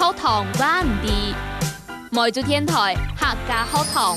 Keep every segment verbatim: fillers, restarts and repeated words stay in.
學堂灣地，梅州電台客家學堂。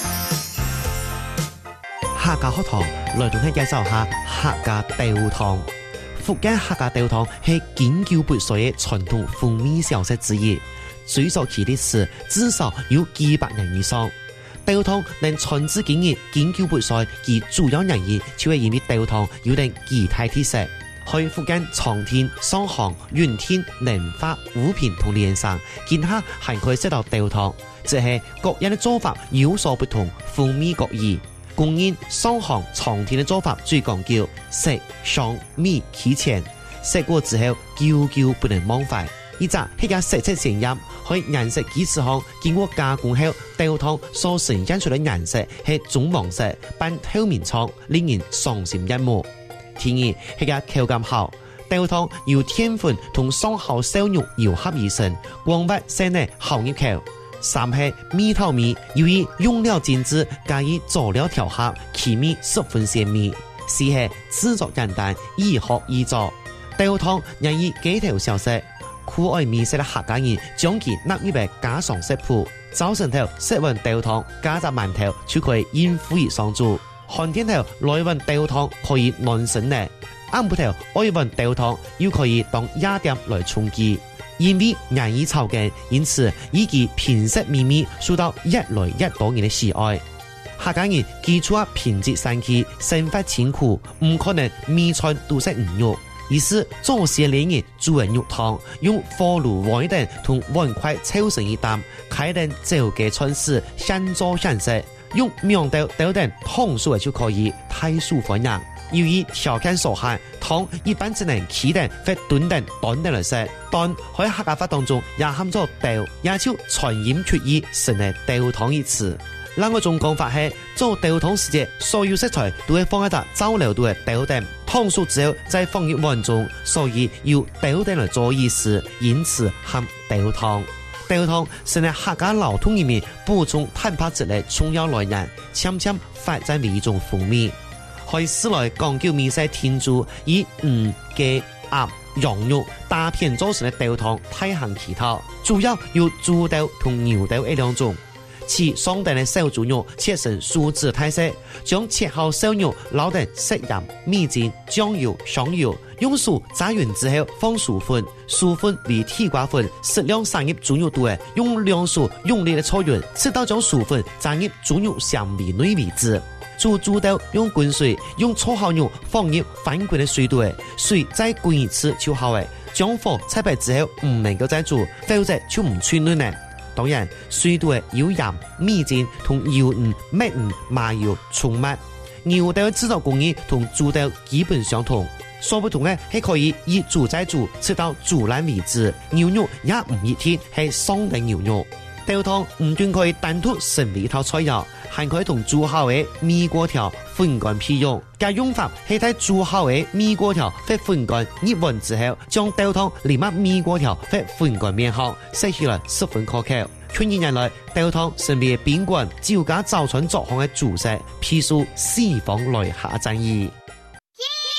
客家學堂來同你介紹下客家豆湯。福建客家豆湯係經久不衰嘅傳統風味小食之一，追溯其歷史至少有幾百年以上。豆湯能傳至今日經久不衰，其主要原因就係因為豆湯有定其他特色。去福建長汀、上杭、雲汀、寧化、武平同連省，見下還可以食到豆湯，即係各人嘅做法有所不同，風味各異。公認上杭、長汀嘅做法最講究食、上、味齊全，食過之後久久不能忘懷。依則係個色澤鮮豔，可以顏色基礎上經過加工後，豆湯所呈現出嘅顏色係棕黃色，半透明蒼，令人賞心悅目。第二係個口感好，豆湯由澱粉同上好瘦肉揉合而成，光滑鮮嫩好入口。三係味頭味，由於用料精緻，加以佐料調合，其味十分鮮美。四係製作簡單，易學易做。豆湯也以幾條小食，酷愛美食嘅客家人將其納入為家常食譜。早晨頭食碗豆湯，加隻饅頭就可以應付而上桌。寒天頭來碗豆湯可以暖身呢，晏晡頭愛碗豆湯又可以當夜店來充飢。因為難以操練，因此以其品質美味受到越來越多人的喜愛。客家人基礎啊品質山氣，生活清苦，唔可能每餐都食魚肉，於是早些年人煮人肉湯，用火爐鍋等同碗筷湊成一擔，開燈走嘅餐時現做現食，用苗豆豆等湯水就可以太舒服人。由於條件所限，湯一般只能起等或燉等短等來食。但喺客家話當中也含咗豆，也就傳音決意成為豆湯一詞。另外一種講法係做豆湯時節，所有食材都會放喺度糟料度嘅豆等，湯熟之後再放入碗中，所以要豆等來做意思，因此含豆湯。豆湯是喺客家老湯裏面補充蛋白質嘅重要來源，漸漸發展為一種風味。開始來講究美食天珠，以魚、雞、鴨、羊肉大片做成嘅豆湯太行其他，主要有豬豆同牛豆一兩種。其上等嘅小豬肉切成酥脂太色，將切好小肉撈定食鹽、味精、醬油、香油，用酥炸完之後放薯粉，薯粉為地瓜粉，適量撒入豬肉度，用兩手用力的搓勻，直到將薯粉炸入豬肉香味內為止。煮豬豆用滾水，用搓好肉放入翻滾的水度，水再滾一次就好誒。將火拆開之後唔能夠再煮，否則就唔脆嫩呢。當然，水度有鹽、味精同油魚、麥魚、麻油、蔥末。牛豆製作工藝同豬豆基本相同，所不同嘅係可以以煮再煮，直到煮爛為止。牛肉也唔一定係上等牛肉。豆湯唔僅可以單獨成為一套菜肴，還可以同煮好嘅米粿條混乾配用。嘅用法係喺煮好嘅米粿條或混乾入碗之後，將豆湯連埋米粿條或混乾麵後，食起來十分可口。近年來，豆湯成為賓館、酒家早餐作項嘅主食，譬如四方來下戰役。